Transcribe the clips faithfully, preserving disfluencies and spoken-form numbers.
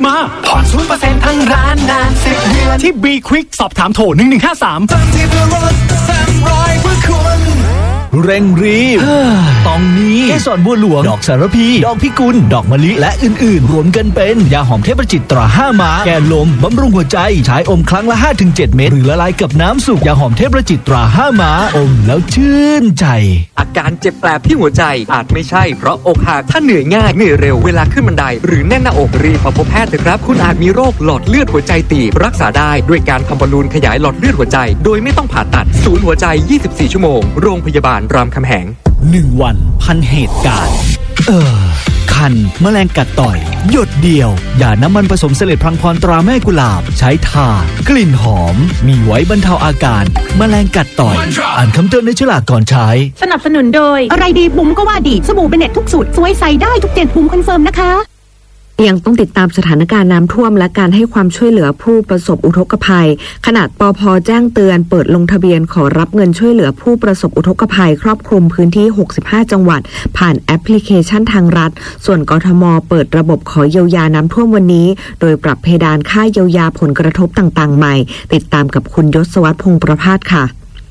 มาผ่อนศูนย์เปอร์เซ็นต์ทั้งร้านนานสิบเดือนที่ B Quick สอบถามโทรหนึ่งหนึ่งห้าสามเติมที่เพื่อลดสามร้อยเพื่อคุณเร่งรีบต้องมีเกสรบัวหลวงดอกสารพีดอกพิกุลดอกมะลิและอื่นๆรวมกันเป็นยาหอมเทพประจิตตราห้าม้าแก้ลมบำรุงหัวใจใช้อมครั้งละ ห้าถึงเจ็ด เม็ดหรือละลายกับน้ำสุกยาหอมเทพประจิตตราห้าม้าอมแล้วชื่นใจอาการเจ็บแปลบที่หัวใจอาจไม่ใช่เพราะอกหักถ้าเหนื่อยง่ายเหนื่อยเร็วเวลาขึ้นบันไดหรือแน่นหน้าอกรีบมาพบแพทย์เถอะครับคุณอาจมีโรคหลอดเลือดหัวใจตีบรักษาได้ด้วยการทำบอลลูนขยายหลอดเลือดหัวใจโดยไม่ต้องผ่าตัดศูนย์หัวใจยี่สิบสี่ชั่วโมงโรงพยาบาลรามคำแหงหนึ่งวันพันเหตุการณ์เออคันแมลงกัดต่อยหยดเดียวยาน้ำมันผสมเสลดพลังพรตราแม่กุหลาบใช้ทากลิ่นหอมมีไว้บรรเทาอาการแมลงกัดต่อยอ่านคำเตือนในฉลากก่อนใช้สนับสนุนโดยอะไรดีบุ๋มก็ว่าดีสบู่เบเน็ตทุกสูตรสวยใสได้ทุกเจ็ดบุ๋มคอนเฟิร์มนะคะยังต้องติดตามสถานการณ์น้ำท่วมและการให้ความช่วยเหลือผู้ประสบอุทกภัยขณะปภ.แจ้งเตือนเปิดลงทะเบียนขอรับเงินช่วยเหลือผู้ประสบอุทกภัยครอบคลุมพื้นที่หกสิบห้าจังหวัดผ่านแอปพลิเคชันทางรัฐส่วนกทม.เปิดระบบขอเยียวยาน้ำท่วมวันนี้โดยปรับเพดานค่าเยียวยาผลกระทบต่างๆใหม่ติดตามกับคุณยศวัฒน์พงษ์ประภาสค่ะ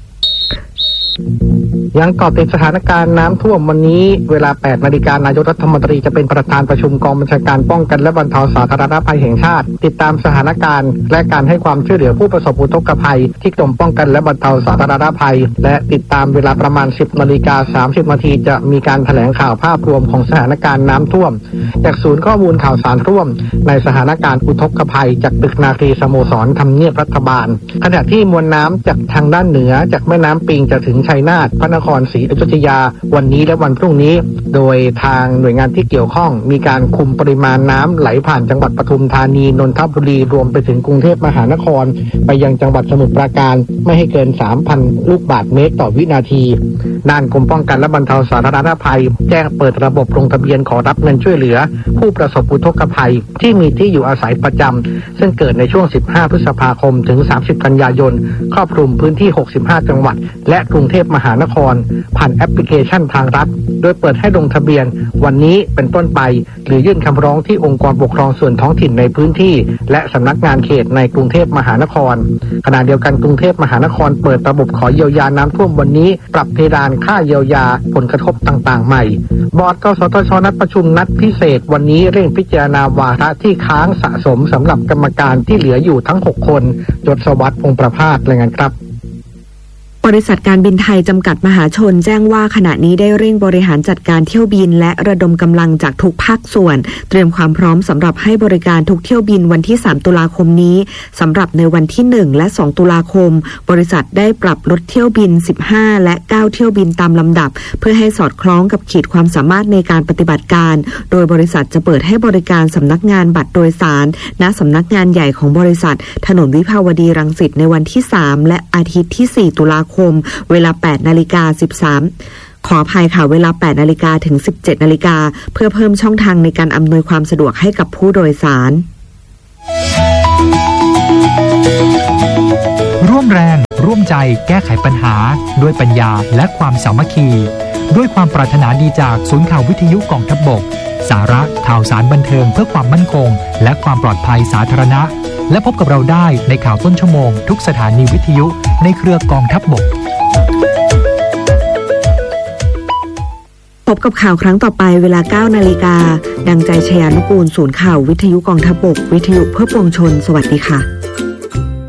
ยังเกาะติดสถานการณ์น้ำท่วมวันนี้เวลา แปดนาฬิกา นายกรัฐมนตรีจะเป็นประธานประชุมกองบัญชาการป้องกันและบรรเทาสาธารณภัยแห่งชาติติดตามสถานการณ์และการให้ความช่วยเหลือผู้ประสบอุทกภัยที่กรมป้องกันและบรรเทาสาธารณภัยและติดตามเวลาประมาณ สิบนาฬิกาสามสิบนาทีจะมีการแถลงข่าวภาพรวมของสถานการณ์น้ำท่วมจากศูนย์ข้อมูลข่าวสารร่วมในสถานการณ์อุทกภัยจากตึกนาคีสโมสรทำเนียบรัฐบาลขณะที่มวลน้ำจากทางด้านเหนือจากแม่น้ำปิงจะถึงชัยนาทพระนครศรีอยุธยาวันนี้และวันพรุ่งนี้โดยทางหน่วยงานที่เกี่ยวข้องมีการคุมปริมาณน้ำไหลผ่านจังหวัดปทุมธานีนนทบุรีรวมไปถึงกรุงเทพมหานครไปยังจังหวัดสมุทรปราการไม่ให้เกิน สามพัน ลูกบาศก์เมตรต่อวินาทีด้านกรมป้องกันและบรรเทาสาธารณภัยแจ้งเปิดระบบลงทะเบียนขอรับเงินช่วยเหลือผู้ประสบอุทกภัยที่มีที่อยู่อาศัยประจำซึ่งเกิดในช่วงสิบห้าพฤษภาคมถึงสามสิบกันยายนครอบคลุมพื้นที่หกสิบห้าจังหวัดและกรุงเทพมหานครผ่านแอปพลิเคชันทางรัฐโดยเปิดให้ลงทะเบียนวันนี้เป็นต้นไปหรือยื่นคำร้องที่องค์กรปกครองส่วนท้องถิ่นในพื้นที่และสำนักงานเขตในกรุงเทพมหานครขณะเดียวกันกรุงเทพมหานครเปิดระบบขอเยียวยาน้ำท่วมวันนี้ปรับเพดานค่าเยียวยาผลกระทบต่างๆใหม่บอร์ดกสทช.นัดประชุมนัดพิเศษวันนี้เร่งพิจารณาวาระที่ค้างสะสมสำหรับกรรมการที่เหลืออยู่ทั้งหกคนยศวัฒน์พงษ์ประภาสรายงานครับบริษัทการบินไทยจำกัดมหาชนแจ้งว่าขณะนี้ได้เร่งบริหารจัดการเที่ยวบินและระดมกำลังจากทุกภาคส่วนเตรียมความพร้อมสำหรับให้บริการทุกเที่ยวบินวันที่สามตุลาคมนี้สำหรับในวันที่หนึ่งและสองตุลาคมบริษัทได้ปรับลดเที่ยวบินสิบห้าและเก้าเที่ยวบินตามลำดับเพื่อให้สอดคล้องกับขีดความสามารถในการปฏิบัติการโดยบริษัทจะเปิดให้บริการสำนักงานบัตรโดยสารณสำนักงานใหญ่ของบริษัทถนนวิภาวดีรังสิตในวันที่สามและอาทิตย์ที่สี่ตุลาคมเวลา แปดนาฬิกาสิบสาม ขออภัยค่ะเวลา แปดนาฬิกาถึง สิบเจ็ดนาฬิกาเพื่อเพิ่มช่องทางในการอำนวยความสะดวกให้กับผู้โดยสารร่วมแรงร่วมใจแก้ไขปัญหาด้วยปัญญาและความสามัคคีด้วยความปรารถนาดีจากศูนย์ข่าววิทยุกองทัพบกสาระข่าวสารบันเทิงเพื่อความมั่นคงและความปลอดภัยสาธารณะและพบกับเราได้ในข่าวต้นชั่วโมงทุกสถานีวิทยุในเครือกองทัพบกพบกับข่าวครั้งต่อไปเวลา เก้านาฬิกาดังใจชยานุกูลศูนย์ข่าววิทยุกองทัพบกวิทยุเพื่อปวงชนสวัสดีค่ะ